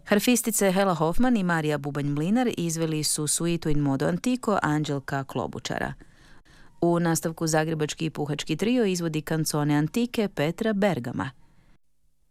Harfistice Hela Hoffman i Marija Bubanj-Mlinar izveli su suitu in modo antico Anđelka Klobučara. U nastavku zagrebački i puhački trio izvodi kancone antike Petra Bergama.